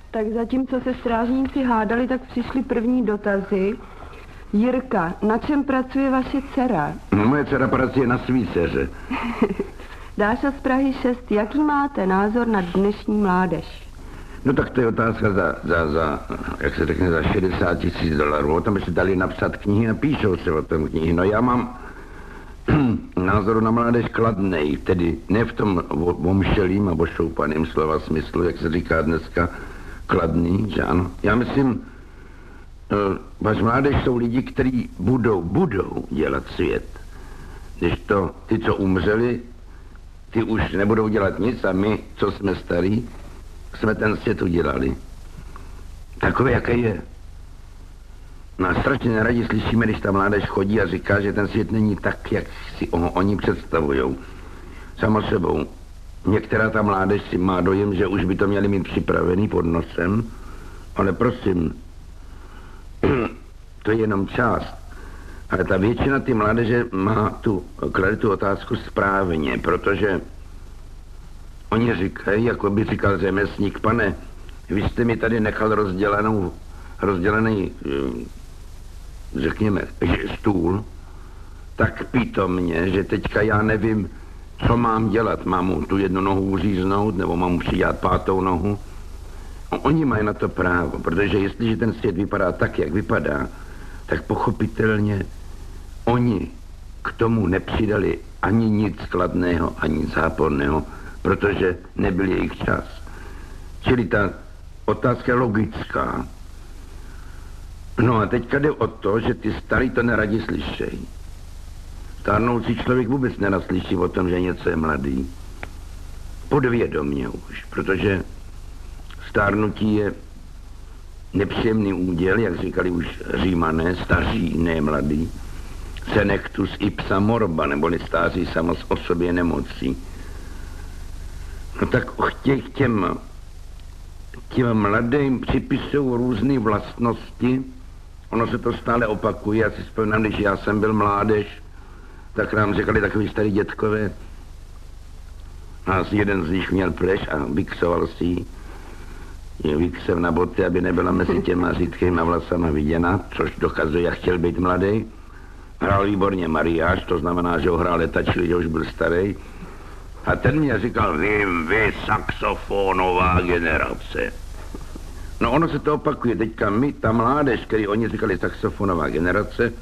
Tak zatímco se strážníci hádali, tak přišly první dotazy. Jirka, na čem pracuje vaše dcera? Moje dcera pracuje na svý dceře. Dáša z Prahy 6, jaký máte názor na dnešní mládež? No tak to je otázka za jak se řekne, za $60,000. O tom by se dali napsat knihy a píšou se o tom knihy. No já mám názoru na mládež kladnej, tedy ne v tom omšelým a ošoupaným slova smyslu, jak se říká dneska, kladný, že ano. Já myslím, váš mládež jsou lidi, kteří budou dělat svět. Když to ty, co umřeli, ty už nebudou dělat nic a my, co jsme starí, jsme ten svět udělali. Takový, jaký je. No a strašně neradi slyšíme, když ta mládež chodí a říká, že ten svět není tak, jak si oni představujou. Samo sebou. Některá ta mládež si má dojem, že už by to měli mít připravený pod nosem, ale prosím, to je jenom část. Ale ta většina ty mládeže klade tu otázku správně, protože oni říkají, jako by říkal řemeslník, pane, vy jste mi tady nechal rozdělený, řekněme, stůl, tak pítomně, že teďka já nevím, co mám dělat. Mám mu tu jednu nohu uříznout, nebo mám mu přidělat 5. nohu. Oni mají na to právo, protože jestliže ten svět vypadá tak, jak vypadá, tak pochopitelně oni k tomu nepřidali ani nic kladného, ani záporného, protože nebyl jejich čas. Čili ta otázka je logická. No a teďka jde o to, že ty starý to neradi slyšejí. Stárnoucí člověk vůbec nerad slyší o tom, že něco je mladý. Podvědomě už, protože stárnutí je nepříjemný úděl, jak říkali už Římané, staří, ne mladý. Senectus ipsa morba, neboli stáří samo o sobě nemocí. No tak těm mladým připisují různé vlastnosti. Ono se to stále opakuje. Já si vzpomínám, když já jsem byl mládež, tak nám říkali takový starý dětkové. A jeden z nich měl pleš a vyksoval si ji. Vyksev na boty, aby nebyla mezi těma řídkýma vlasama viděna, což dokazuje, jak chtěl být mladý. Hrál výborně mariáš, to znamená, že ho hrál letačil, že už byl starý. A ten mě říkal, vy saxofonová generace. No ono se to opakuje. Teďka my, ta mládež, který oni říkali saxofonová generace,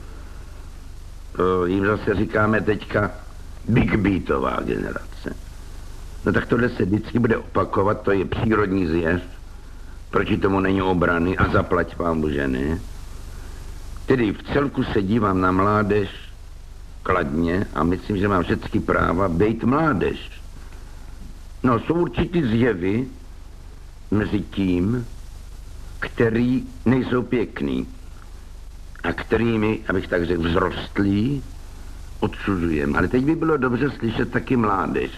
jim zase říkáme teďka big beatová generace. No tak tohle se vždycky bude opakovat, to je přírodní zjev, proti tomu není obrany a zaplať vám Bože, ne? Tedy v celku se dívám na mládež kladně a myslím, že mám všechny práva být mládež. No, jsou určitý zjevy mezi tím, který nejsou pěkný a kterými, abych tak řekl, vzrostlí, odsuzujeme. Ale teď by bylo dobře slyšet taky mládež.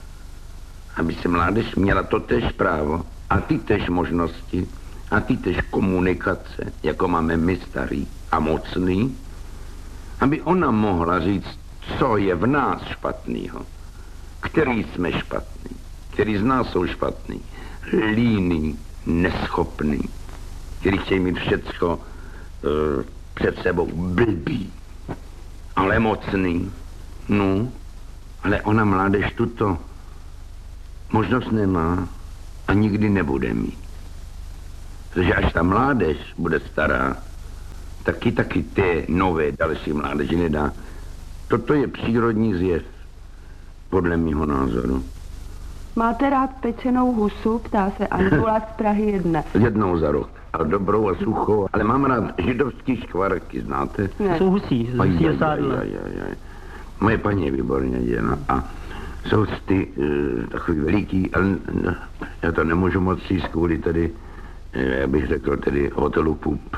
Aby se mládež měla totéž právo a ty též možnosti a ty též komunikace, jako máme my starý a mocný, aby ona mohla říct, co je v nás špatného, který jsme špatný, který z nás jsou špatný, líný, neschopný, který chtějí mít všecko před sebou blbý, ale mocný. No, ale ona mládež tuto možnost nemá a nikdy nebude mít. Protože až ta mládež bude stará, taky té nové další mládeži nedá. Toto je přírodní zjev, podle mýho názoru. Máte rád pečenou husu, ptá se Anžula z Prahy 1. Jednou za rok. A dobrou a suchou. Ale mám rád židovský škvarky, znáte? Ne. Jsou husí, z husí sádla. Moje paní je výborně dělá. A jsou ty takový veliký, ale já to nemůžu moc říct kvůli tady, já bych řekl tedy hotelu Pup.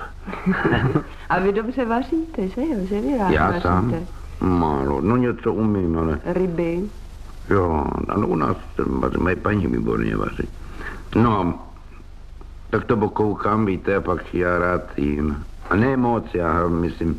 A vy dobře vaříte, že jo? Že vy rád já vaříte? sám? Málo, no něco umím, ale... Ryby? Jo, ano, u nás moje paní výborně vaří. No, tak to pokoukám, víte, a pak já rád jím. A ne moc, já myslím...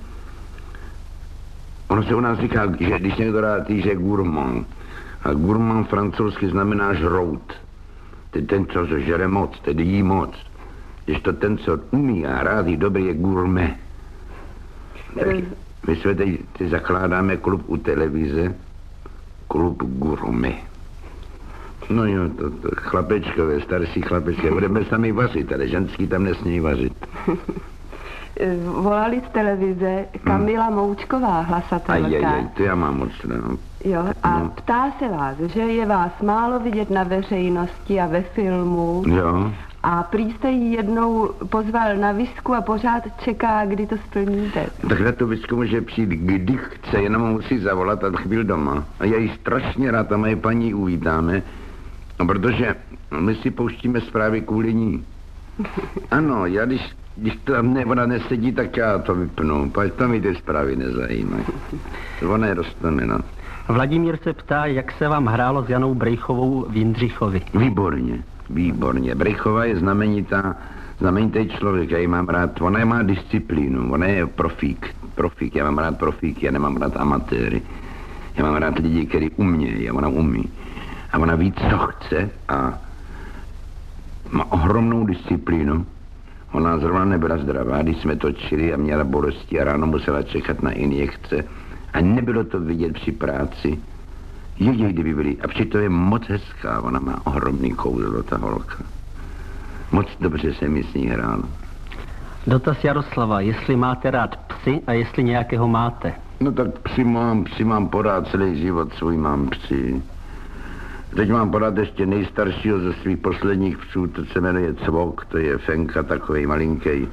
Ono se u nás říká, že když někdo rád jí, že je gourmand. A gourmand francouzsky znamená žrout. Ten, co žere moc, tedy jí moc. Když to ten, co umí a rádi dobrý, je gourmet. Tak my jsme teď zakládáme klub u televize, klub gourmet. No jo, to chlapečkové, starší chlapečkové, budeme sami vařit, ale ženský tam nesmějí vařit. Volali z televize Kamila Moučková, hlasatelka. To já mám moc, no. Jo, a ptá se vás, že je vás málo vidět na veřejnosti a ve filmu. Jo. A prý jste jí jednou pozval na visku a pořád čeká, kdy to splníte. Tak na tu visku může přijít, kdy chce, jenom musí zavolat a chvíli doma. A já jí strašně rád a moje paní uvítáme, protože my si pouštíme zprávy kvůli ní. Ano, já když tam ona nesedí, tak já to vypnu, pak to mi ty zprávy nezajímají. Ona je roztomena. Vladimír se ptá, jak se vám hrálo s Janou Brejchovou v Jindřichově. Výborně. Brejchová je znamenitý člověk, já ji mám rád. Ona má disciplínu, ona je profík. Já mám rád profíky, já nemám rád amatéry. Já mám rád lidi, kteří umějí a ona umí. A ona ví, co chce a má ohromnou disciplínu. Ona zrovna nebyla zdravá, když jsme točili a měla bolesti a ráno musela čekat na injekce. A nebylo to vidět při práci. Jedině, kdyby byli. A přitom je moc hezká, ona má ohromný kouzlo, ta holka. Moc dobře se mi s ní hrálo. Dotaz Jaroslava, jestli máte rád psy a jestli nějakého máte. No tak psi mám porád celý život, svůj mám psy. Teď mám porád ještě nejstaršího ze svých posledních psů, to se jmenuje Cvok, to je Fenka, takovej malinký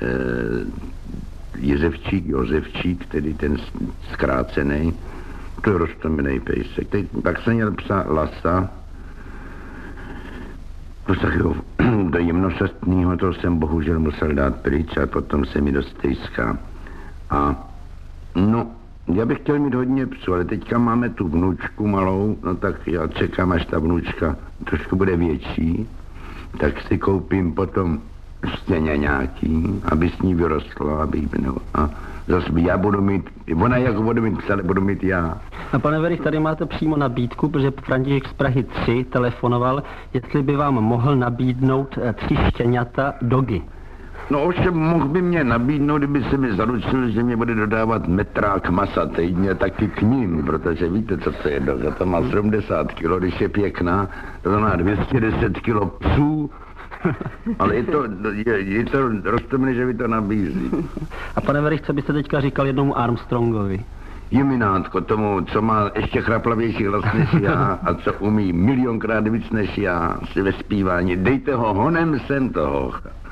Josefčík, tedy ten zkrácený. To je roztomilej pejsek. Pak jsem měl psa Lasa. Do jemnosastného, to jsem bohužel musel dát pryč a potom se mi dost stejská. A no, já bych chtěl mít hodně psů, ale teďka máme tu vnučku malou, no tak já čekám, až ta vnučka trošku bude větší, tak si koupím potom stěňaňátí, aby s ní vyrostlo, a zase já budu mít, ona jako budu mít psa, ale budu mít já. A pane Verich, tady máte přímo nabídku, protože František z Prahy 3 telefonoval, jestli by vám mohl nabídnout 3 štěňata dogy. No ovšem mohl by mě nabídnout, kdyby se mi zaručil, že mě bude dodávat metrák masa týdně taky k ním, protože víte, co to je doga, to má 70 kilo, když je pěkná, to má 210 kilo psů, ale je to roztomilé, že mi to nabízí. A pane Verich, co byste teďka říkal jednomu Armstrongovi? Juminátko, tomu, co má ještě chraplavější hlas než já a co umí milionkrát víc než já si ve zpívání, dejte ho honem sem toho.